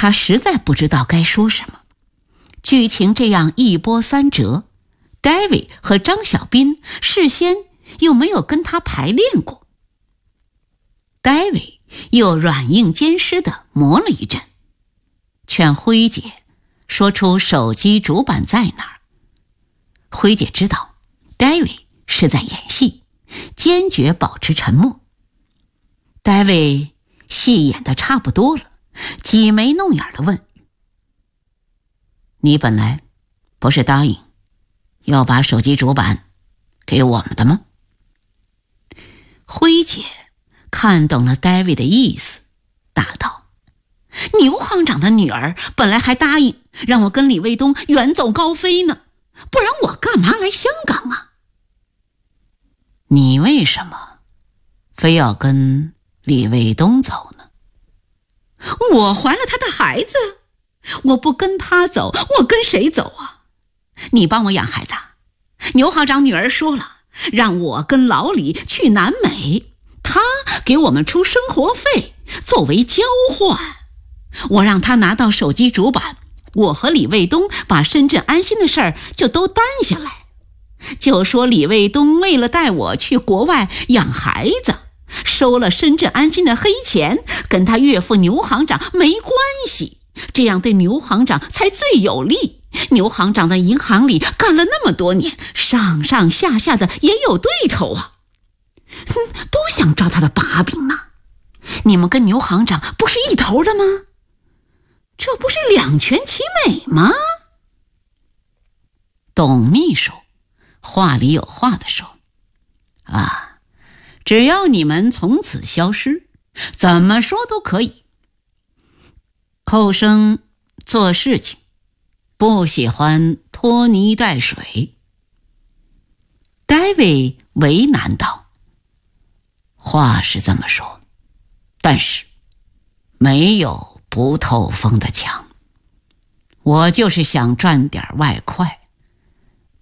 他实在不知道该说什么。剧情这样一波三折，戴维和张小斌事先又没有跟他排练过。戴维又软硬兼施地磨了一阵，劝辉姐说出手机主板在哪儿。辉姐知道戴维是在演戏，坚决保持沉默。戴维戏演得差不多了，挤眉弄眼地问：你本来不是答应要把手机主板给我们的吗？辉姐看懂了戴维的意思，答道：牛行长的女儿本来还答应让我跟李卫东远走高飞呢，不然我干嘛来香港啊？你为什么非要跟李卫东走呢？我怀了他的孩子，我不跟他走，我跟谁走啊？你帮我养孩子啊？牛行长女儿说了，让我跟老李去南美，他给我们出生活费作为交换。我让他拿到手机主板，我和李卫东把深圳安心的事儿就都担下来，就说李卫东为了带我去国外养孩子，收了深圳安心的黑钱，跟他岳父牛行长没关系，这样对牛行长才最有利。牛行长在银行里干了那么多年，上上下下的也有对头啊，都想抓他的把柄呢。你们跟牛行长不是一头的吗？这不是两全其美吗？董秘书话里有话地说：啊，只要你们从此消失，怎么说都可以。寇生做事情不喜欢拖泥带水。戴维为难道：话是这么说，但是没有不透风的墙。我就是想赚点外快，